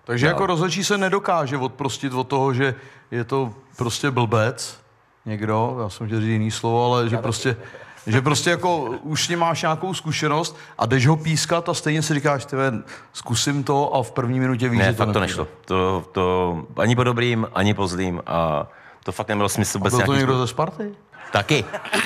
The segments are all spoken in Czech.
Takže jako rozhodčí se nedokáže odprostit od toho, že je to prostě blbec někdo, já jsem chtěl říct jiný slovo, ale že prostě jako už s ním máš nějakou zkušenost a jdeš ho pískat a stejně si říkáš, zkusím to a v první minutě víš, že to nešlo. To ani po dobrým, ani po zlým a to fakt nemělo smysl. A byl to někdo ze Sparty? Taky.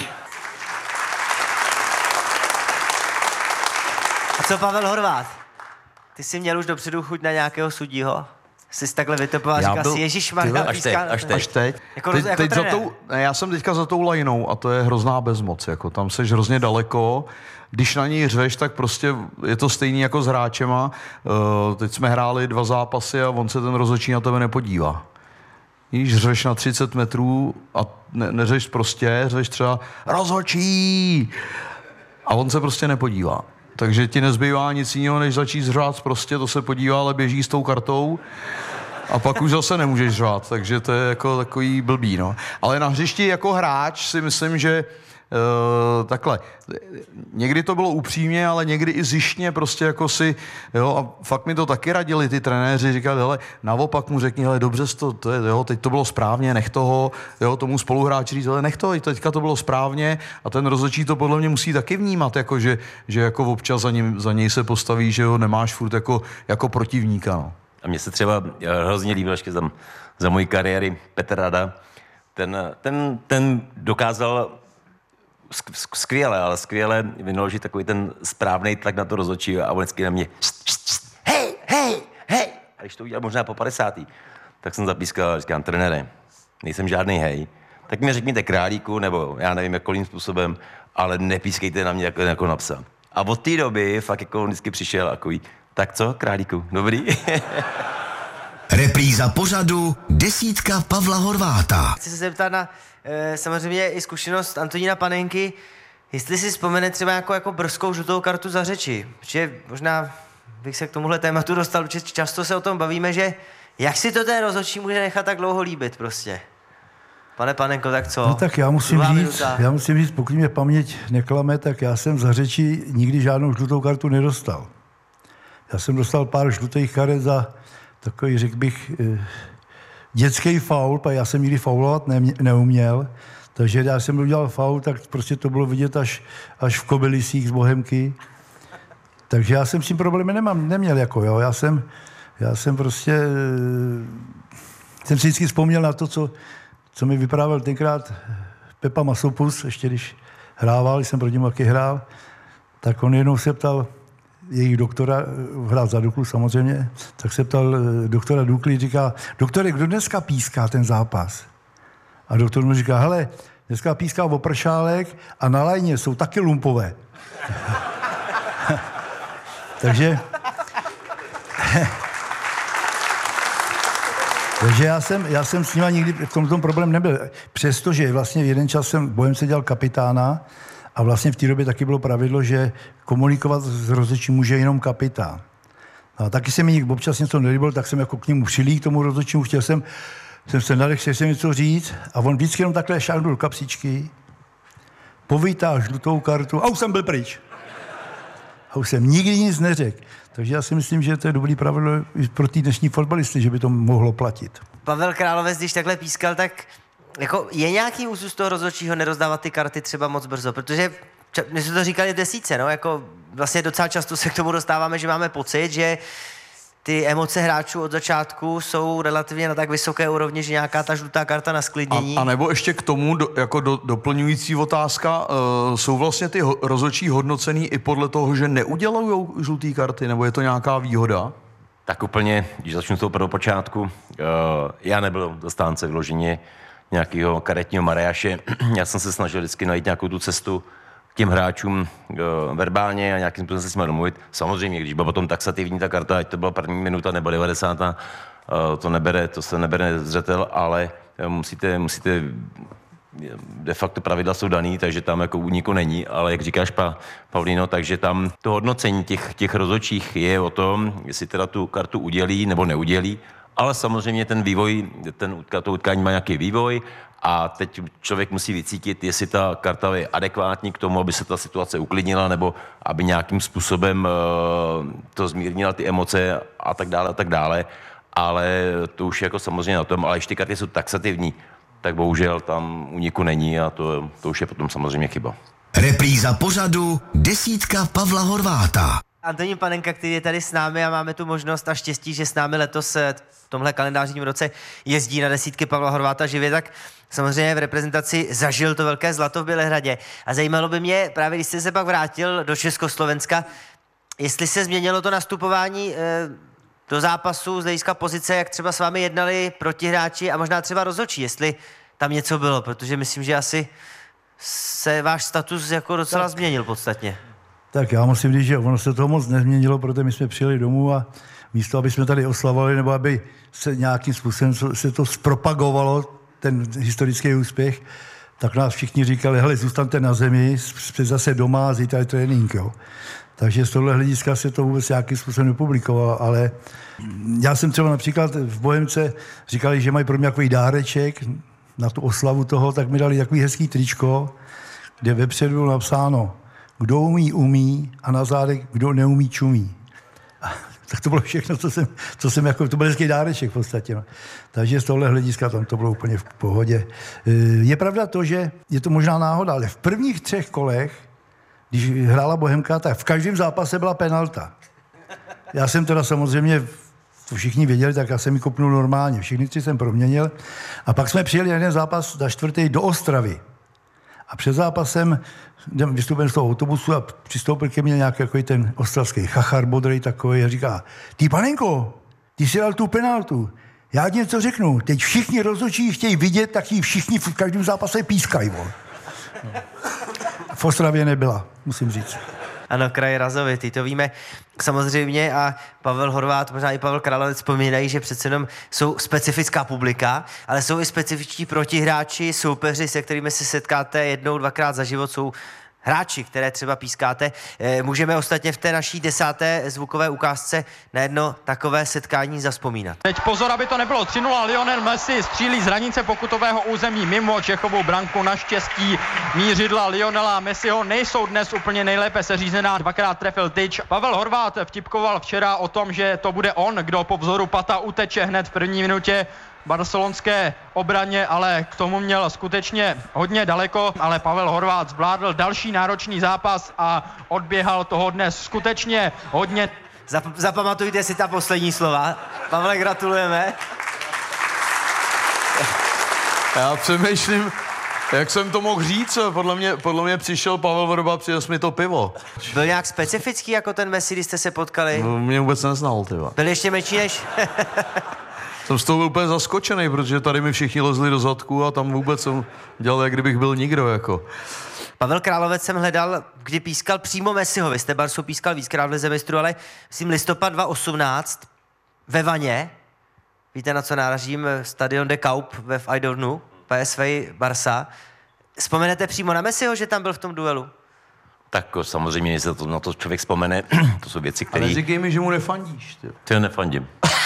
A co Pavel Horváth? Ty jsi měl už dopředu chuť na nějakého sudího? Jsi takhle vytopoval a říkal si, ježišmarja, až teď. Já jsem teďka za tou lajnou a to je hrozná bezmoc. Jako, tam seš hrozně daleko. Když na něj řveš, tak prostě je to stejný jako s hráčema. Teď jsme hráli 2 zápasy a on se ten rozhodčí na tebe nepodívá. Když řveš na 30 metrů a neřeš prostě, řveš třeba rozhodčí a on se prostě nepodívá. Takže ti nezbývá nic jiného, než začít řvát prostě, to se podívá, ale běží s tou kartou a pak už zase nemůžeš řvát, takže to je jako takový blbý, no. Ale na hřišti jako hráč si myslím, že takhle, někdy to bylo upřímně, ale někdy i zištně prostě jako si, jo, a fakt mi to taky radili ty trenéři, říkali, hele, naopak mu řekni, hele, dobře, to je, jo, teď to bylo správně, nech toho, jo, tomu spoluhráči říct, hele, nech to, teďka to bylo správně a ten rozhodčí to podle mě musí taky vnímat, jako, že jako občas za něj se postaví, že ho nemáš furt jako protivníka, no. A mně se třeba hrozně líbil ještě za mojí kariéry Petr Rada, ten dokázal skvěle vynaložit takový ten správný tlak na to rozhodčí a on vždycky na mě hej! A když to udělal možná po 50. tak jsem zapískal a říkám, trenére, nejsem žádný hej, tak mi řekněte králíku, nebo já nevím, jakým způsobem, ale nepískejte na mě jako na psa. A od té doby fakt jako vždycky přišel takový, tak co, králíku, dobrý? Repríza pořadu Desítka Pavla Horváta. Chci se zeptat na samozřejmě i zkušenost Antonína Panenky, jestli si vzpomene třeba jako brzkou žlutou kartu za řeči. Protože možná bych se k tomuhle tématu dostal, protože často se o tom bavíme, že jak si to ten rozhodčí může nechat tak dlouho líbit prostě. Pane Panenko, tak co? No tak já musím říct, pokud mě paměť neklame, tak já jsem za řeči nikdy žádnou žlutou kartu nedostal. Já jsem dostal pár žlutých karet za takový, řekl bych, dětský faul, já jsem nikdy faulovat neuměl, takže já jsem udělal faul, tak prostě to bylo vidět až v Kobylisích z Bohemky. Takže já jsem s tím problémy neměl, jako jo. Já jsem prostě, jsem si vždycky vzpomněl na to, co mi vyprávěl tenkrát Pepa Masopus, ještě když hrával, když jsem proti němu taky hrál, tak on jednou se ptal jejich doktora, hrál za Duklu samozřejmě, tak se ptal doktora Dukly, říká, doktore, kdo dneska píská ten zápas? A doktor mu říká, hele, dneska píská Vopršálek a na lajně jsou taky lumpové. Takže já jsem s nima nikdy v tomto problém nebyl. Přestože vlastně jeden čas jsem v Bohemce dělal kapitána a vlastně v té době taky bylo pravidlo, že komunikovat s rozhodčím může jenom kapitán. A taky se mi občas něco nelíbilo, tak jsem jako k němu přilík, k tomu rozhodčímu, jsem se nadech, chtěl jsem něco říct a on vždycky jenom takhle šáhnul do kapsičky, povítal žlutou kartu a už jsem byl pryč. A už jsem nikdy nic neřekl. Takže já si myslím, že to je dobrý pravidlo i pro ty dnešní fotbalisty, že by to mohlo platit. Pavel Královec, když takhle pískal, tak jako je nějaký úzus toho rozhodčího nerozdávat ty karty třeba moc brzo, protože my jsme to říkali v desítce, no, jako vlastně docela často se k tomu dostáváme, že máme pocit, že ty emoce hráčů od začátku jsou relativně na tak vysoké úrovni, že nějaká ta žlutá karta na sklidnění. A nebo ještě k tomu doplňující otázka, jsou vlastně ty rozhodčí hodnocený i podle toho, že neudělujou žlutý karty, nebo je to nějaká výhoda? Tak úplně, když začnu z toho prvopočátku, já nebyl zastánce vyloženě nějakého karetního Marejaše. Já jsem se snažil vždycky najít nějakou tu cestu k těm hráčům verbálně a nějakým způsobem se s nimi domluvit. Samozřejmě, když byla potom taxativní ta karta, ať to byla první minuta nebo 90, to se nebere zřetel, ale musíte de facto pravidla jsou daný, takže tam jako úniku není, ale jak říkáš, Pavlíno, takže tam to hodnocení těch rozhodčích je o tom, jestli teda tu kartu udělí nebo neudělí, ale samozřejmě ten vývoj, to utkání má nějaký vývoj a teď člověk musí vycítit, jestli ta karta je adekvátní k tomu, aby se ta situace uklidnila, nebo aby nějakým způsobem to zmírnila ty emoce a tak dále. Ale to už je jako samozřejmě na tom, ale když ty karty jsou taxativní, tak bohužel tam úniku není a to už je potom samozřejmě chyba. Repríza pořadu Desítka Pavla Horváta. Antonín Panenka, který je tady s námi a máme tu možnost a štěstí, že s námi letos v tomhle kalendářním roce jezdí na desítky Pavla Horváta živě, tak samozřejmě v reprezentaci zažil to velké zlato v Bělehradě. A zajímalo by mě, právě když jste se pak vrátil do Československa, jestli se změnilo to nastupování do zápasu z hlediska pozice, jak třeba s vámi jednali protihráči a možná třeba rozhodčí, jestli tam něco bylo, protože myslím, že asi se váš status jako docela změnil podstatně. Tak já musím říct, že ono se toho moc nezměnilo, protože my jsme přijeli domů a místo, aby jsme tady oslavovali, nebo aby se nějakým způsobem se to zpropagovalo, ten historický úspěch, tak nás všichni říkali, hele, zůstaňte na zemi, jste zase doma a zítra je trénink, jo. Takže z tohle hlediska se to vůbec nějakým způsobem nepublikovalo, ale já jsem třeba například v Bohemce říkali, že mají pro mě takový dáreček na tu oslavu toho, tak mi dali takový hezký tričko, kde vepředu bylo napsáno, kdo umí a na zádech, kdo neumí, čumí. Tak to bylo všechno, co jsem jako, to byl hezký dáreček v podstatě. No. Takže z tohle hlediska tam to bylo úplně v pohodě. Je pravda to, že je to možná náhoda, ale v prvních 3 kolech, když hrála Bohemka, tak v každém zápase byla penalta. Já jsem teda samozřejmě, to všichni věděli, tak já jsem ji kopnul normálně. Všechny 3 jsem proměnil. A pak jsme přijeli jeden zápas na 4. do Ostravy. A před zápasem vystoupil z toho autobusu a přistoupil ke mně nějaký jako ten ostravský chachar bodrej takový a říká, ty Panenko, ty jsi dal tu penaltu. Já ti něco řeknu, teď všichni rozhodčí chtějí vidět, tak ji všichni v každém zápase pískají. V Ostravě nebyla, musím říct. Ano, kraj razovitý, to víme samozřejmě a Pavel Horvát, možná i Pavel Královec vzpomínají, že přece jenom jsou specifická publika, ale jsou i specifičtí protihráči, soupeři, se kterými se setkáte 1, 2krát za život, jsou hráči, které třeba pískáte. Můžeme ostatně v té naší 10. zvukové ukázce na jedno takové setkání zavzpomínat. Teď pozor, aby to nebylo 3-0. Lionel Messi střílí z hranice pokutového území mimo Čechovou branku. Naštěstí mířidla Lionela Messiho nejsou dnes úplně nejlépe seřízená. 2krát trefil tyč. Pavel Horvát vtipkoval včera o tom, že to bude on, kdo po vzoru Pata uteče hned v první minutě barcelonské obraně, ale k tomu měl skutečně hodně daleko, ale Pavel Horvát zvládl další náročný zápas a odběhal toho dnes skutečně hodně. Zapamatujte si ta poslední slova. Pavle, gratulujeme. Já přemýšlím, jak jsem to mohl říct, podle mě přišel Pavel Horvát, přines mi to pivo. Byl nějak specifický jako ten Messi, když jste se potkali? No, mě vůbec neznal, tyva. Byl ještě menší než... Jsem z toho byl úplně zaskočený, protože tady mi všichni lezli do zadku a tam vůbec jsem dělal, jak kdybych byl nikdo, jako. Pavel Královec jsem hledal, kdy pískal přímo Messiho. Vy jste Barsu pískal víckrát v Lize mistrů, ale myslím listopad 2018 ve Vaně. Víte, na co náražím? Stadion de Kaup ve Eindhovenu, PSV Barsa. Vzpomenete přímo na Messiho, že tam byl v tom duelu? Tak samozřejmě, jestli na to člověk vzpomene, to jsou věci, které... Ale říkej mi, že mu nefandíš, ty. Ty nefandím.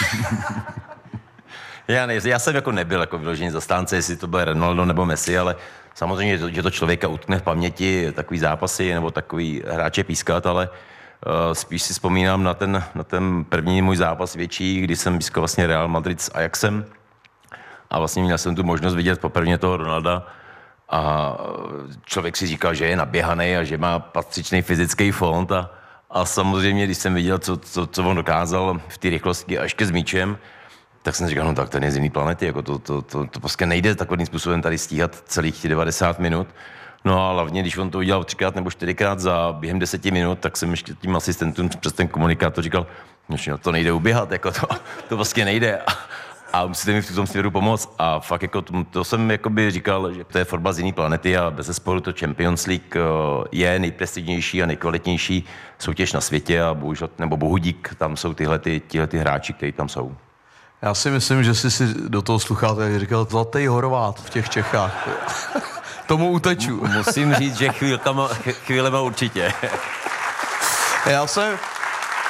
Já jsem jako nebyl jako vyložený zastánce, jestli to byl Ronaldo nebo Messi, ale samozřejmě, že to člověka utkne v paměti takový zápasy nebo takový hráče pískat, ale spíš si vzpomínám na ten první můj zápas větší, kdy jsem pískal vlastně Real Madrid s Ajaxem a vlastně měl jsem tu možnost vidět poprvé toho Ronalda a člověk si říkal, že je naběhaný a že má patřičný fyzický fond a samozřejmě, když jsem viděl, co on dokázal v té rychlosti a ještě s míčem, tak jsem říkal, no tak ten je z jiný planety, jako to prostě nejde takovým způsobem tady stíhat celých 90 minut. No a hlavně, když on to udělal 3krát nebo 4krát za během 10 minut, tak jsem ještě tím asistentům přes ten komunikátor říkal, no to nejde uběhat, jako to prostě nejde a musíte mi v tom směru pomoct. A fakt jako to jsem jakoby říkal, že to je fotbal z jiný planety a bezesporu to Champions League je nejprestižnější a nejkvalitnější soutěž na světě a bohu dík, tam jsou tyhlety hráči, kteří tam jsou. Já si myslím, že jsi si do toho slucháte říkal zlatý Horvát v těch Čechách. Tomu uteču. Musím říct, že chvílema určitě.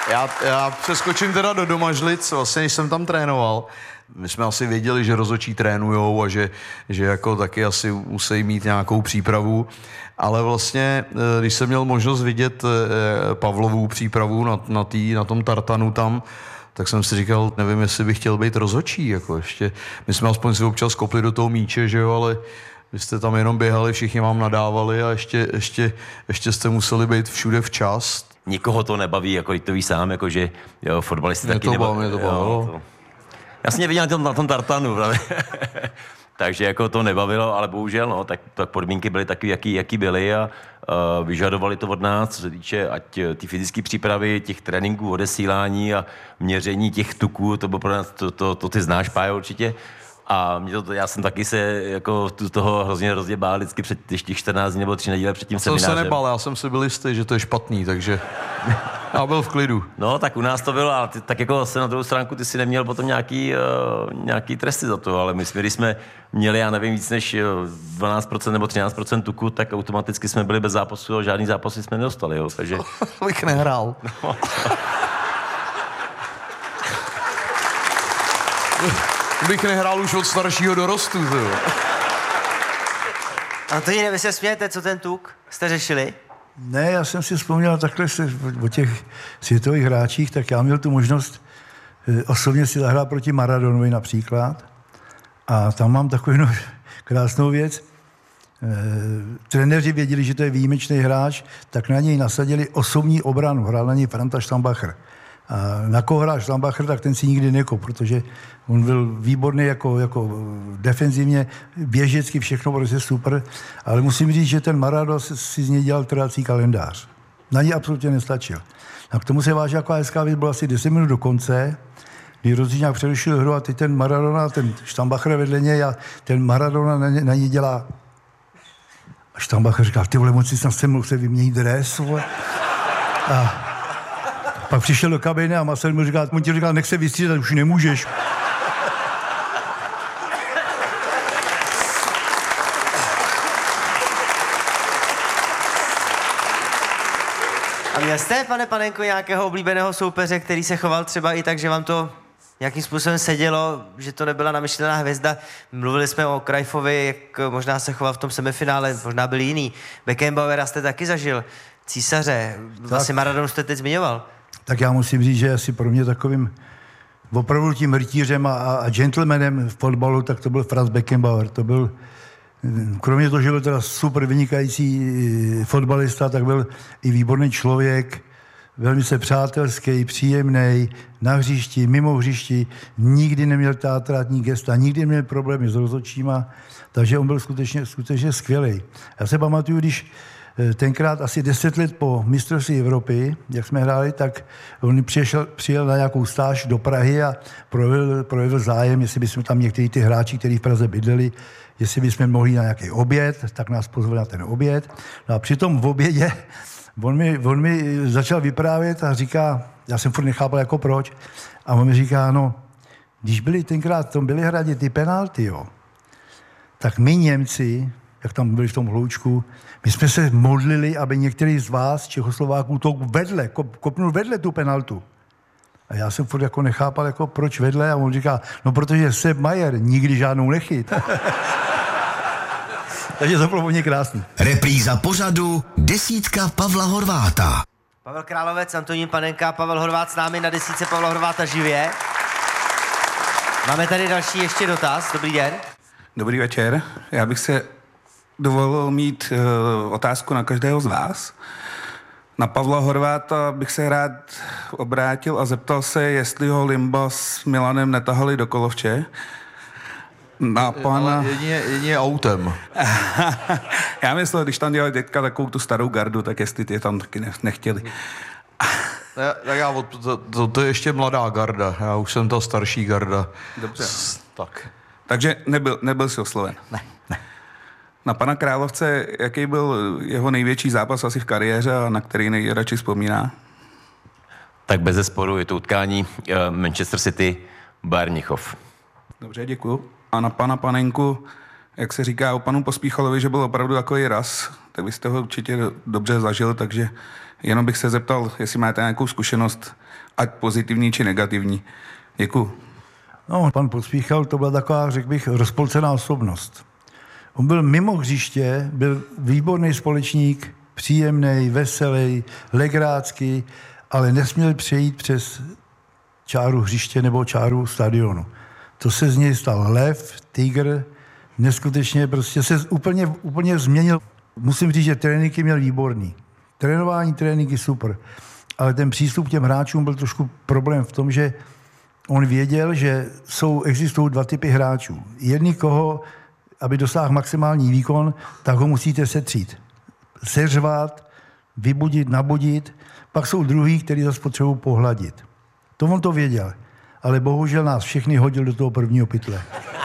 Já přeskočím teda do Domažlic, vlastně když jsem tam trénoval. My jsme asi věděli, že rozhodčí trénujou a že jako taky asi musí mít nějakou přípravu. Ale vlastně, když jsem měl možnost vidět Pavlovu přípravu na tom tartanu tam, tak jsem si říkal, nevím, jestli bych chtěl být rozhodčí. Jako ještě. My jsme aspoň si občas kopli do toho míče, že jo, ale vy jste tam jenom běhali, všichni vám nadávali a ještě jste museli být všude včas. Nikoho to nebaví, jako to víš sám, jako že jo, fotbalisty taky nebaví. Mě to bavilo. Já jsem mě viděl na tom tartanu, právě. Takže jako to nebavilo, ale bohužel, no, tak podmínky byly taky, jaký byly a vyžadovali to od nás, co se týče ať ty fyzické přípravy, těch tréninků, odesílání a měření těch tuků, to bylo pro nás, to ty znáš, Pájo, určitě. A já jsem taky se jako toho hrozně bál vždycky před těch 14 dní nebo 3 neděle před tím seminářem. Jsem se nebál, já jsem si byl jistý, že to je špatný, takže já byl v klidu. No, tak u nás to bylo, ale tak jako se na druhou stránku ty si neměl potom nějaký tresty za to, ale my když jsme měli, já nevím, víc než 12% nebo 13% tuku, tak automaticky jsme byli bez zápasu a žádný zápasy jsme nedostali, jo, takže... Bych nehrál. No. Bych nehrál už od staršího dorostu, jo. Antoníne, vy se smějete, co ten tuk jste řešili? Ne, já jsem si vzpomněl takhle o těch světových hráčích, tak já měl tu možnost osobně si zahrát proti Maradonovi například. A tam mám takovou krásnou věc. Trenéři věděli, že to je výjimečný hráč, tak na něj nasadili osobní obranu. Hrál na něj Franta Stambacher. A na koho hrál Stambacher, tak ten si nikdy nekop, protože on byl výborný jako defenzivně, běžecky, všechno prostě super, ale musím říct, že ten Maradona si z něj dělal trhací kalendář. Na něj absolutně nestačil. A k tomu se váží jako hezká věc, bylo asi 10 minut do konce, kdy Rozíňák přerušil hru a teď ten Maradona, ten Stambacher vedle něj a ten Maradona na něj dělá. A Stambacher říkal, ty vole, moc se mnou se vymění dres, vole. A pak přišel do kabiny a Marcel mu říkal, on ti říkal, nech se vystřídat, už nemůžeš. A měl jste, pane Panenko, nějakého oblíbeného soupeře, který se choval třeba i tak, že vám to nějakým způsobem sedělo, že to nebyla namyšlená hvězda? Mluvili jsme o Cruyffovi, jak možná se choval v tom semifinále, možná byl jiný. Beckenbauera jste taky zažil, Císaře, vlastně Maradonu jste teď zmiňoval. Tak já musím říct, že asi pro mě takovým opravdu tím rytířem a gentlemanem v fotbalu, tak to byl Franz Beckenbauer. To byl, kromě toho, že byl teda super vynikající fotbalista, tak byl i výborný člověk, velmi se přátelský, příjemný, na hřišti, mimo hřišti, nikdy neměl teatrální gesta, nikdy neměl problémy s rozhodčíma, takže on byl skutečně skvělý. Já se pamatuju, když tenkrát asi 10 let po mistrovství Evropy, jak jsme hráli, tak on přijel na nějakou stáž do Prahy a projevil zájem, jestli bychom tam některý ty hráči, kteří v Praze bydleli, jestli bychom mohli na nějaký oběd, tak nás pozvali na ten oběd. No a při tom v obědě on mi začal vyprávět a říká, já jsem furt nechápal jako proč, a on mi říká, no, když byli tenkrát v tom Bělehradě ty penalty, jo, tak my Němci, jak tam byli v tom hloučku, my jsme se modlili, aby některý z vás, Čechoslováků, to kopnul vedle tu penaltu. A já jsem furt jako nechápal, jako proč vedle, a on říká, no protože Sepp Maier nikdy žádnou nechyt. Takže to bylo hodně krásný. Repríza pořadu Desítka Pavla Horváta. Pavel Královec, Antonín Panenka, Pavel Horvát s námi na desítce Pavla Horváta živě. Máme tady další ještě dotaz. Dobrý den. Dobrý večer. Já bych se dovolil mít otázku na každého z vás. Na Pavla Horváta bych se rád obrátil a zeptal se, jestli ho Limba s Milanem netahali do Kolovče. Na pana... Jedině autem. Já myslel, když tam dělali teďka takovou tu starou gardu, tak jestli ty tam taky nechtěli. To je ještě mladá garda. Já už jsem ta starší garda. Dobře. Tak. Takže nebyl si osloven. Ne. Na pana Královce, jaký byl jeho největší zápas asi v kariéře a na který nejradši vzpomíná? Tak bezesporu je to utkání Manchester City Bayern Mnichov. Dobře, děkuju. A na pana Panenku, jak se říká o panu Pospíchalovi, že byl opravdu takový raz, tak byste ho určitě dobře zažil, takže Jenom bych se zeptal, jestli máte nějakou zkušenost, ať pozitivní či negativní. Děkuju. No, pan Pospíchal, to byla taková, řekl bych, rozpolcená osobnost. On byl mimo hřiště, byl výborný společník, příjemný, veselý, legrácký, ale nesměl přejít přes čáru hřiště nebo čáru stadionu. To se z něj stal lev, tygr, neskutečně prostě se úplně změnil. Musím říct, že tréninky měl výborný. Trénování, tréninky super. Ale ten přístup k těm hráčům byl trošku problém v tom, že on věděl, že existují dva typy hráčů. Jedni, koho, aby dosáhl maximální výkon, tak ho musíte setřít. Seřvat, vybudit, nabudit. Pak jsou druhý, kteří zase potřebují pohladit. To on to věděl. Ale bohužel nás všechny hodil do toho prvního pytle.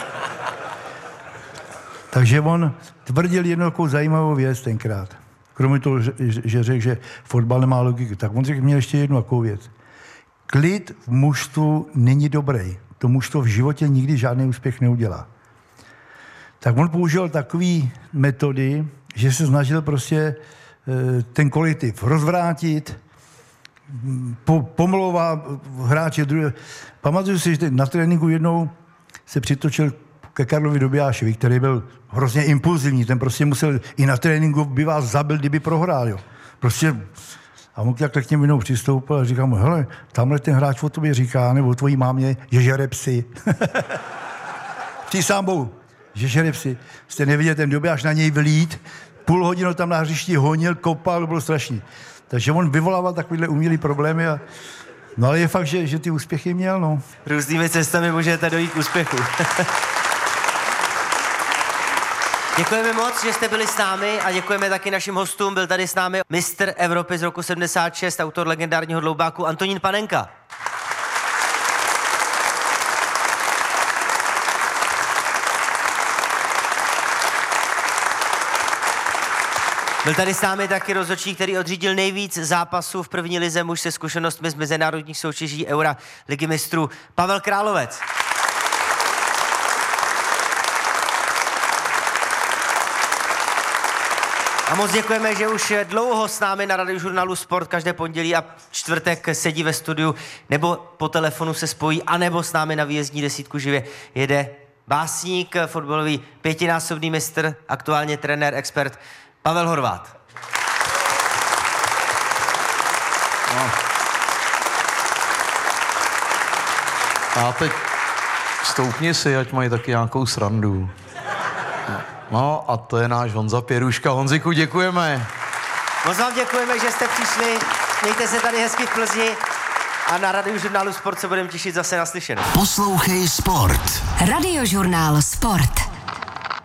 Takže on tvrdil jednu takovou zajímavou věc tenkrát. Kromě toho, že řekl, že fotbal nemá logiku, tak on řekl mě ještě jednu takovou věc. Klid v mužstvu není dobrý. To mužstvo v životě nikdy žádný úspěch neudělá. Tak on použil takové metody, že se snažil prostě ten kolektiv rozvrátit, pomlouvat hráče druhé. Pamatuju si, že na tréninku jednou se přitočil ke Karlovi Dobijášovi, který byl hrozně impulzivní, ten prostě musel i na tréninku by vás zabil, kdyby prohrál, jo. Prostě a on takhle k něm jednou přistoupil a říká mu, hele, tamhle ten hráč o tobě říká, nebo o tvojí mámě, že žere psy. Přísám Bohu, že žere psy. Jste neviděli ten Dobijáš na něj vlít, půl hodinu tam na hřišti honil, kopal, to bylo strašný. Takže on vyvolával takovýhle umělý problémy no ale je fakt, že ty úspěchy měl, no. Různými cestami můžete dojít k úspěchu. Děkujeme moc, že jste byli s námi a děkujeme taky našim hostům. Byl tady s námi mistr Evropy z roku 76, autor legendárního dloubáku Antonín Panenka. Byl tady s námi taky rozhodčí, který odřídil nejvíc zápasů v první lize muž se zkušenostmi z mezinárodních soutěží Eura Ligy mistrů Pavel Královec. A moc děkujeme, že už dlouho s námi na Radiožurnálu Sport každé pondělí a čtvrtek sedí ve studiu, nebo po telefonu se spojí, anebo s námi na výjezdní desítku živě jede básník, fotbalový pětinásobný mistr, aktuálně trenér, expert Pavel Horváth. No. A teď stoupni si, ať mají taky nějakou srandu. No a to je náš Honza Pěruška. Honziku, děkujeme. Moc vám děkujeme, že jste přišli. Mějte se tady hezky v Plzni a na Radiožurnálu Sport se budeme těšit zase naslyšenou. Poslouchej Sport. Radiožurnál Sport.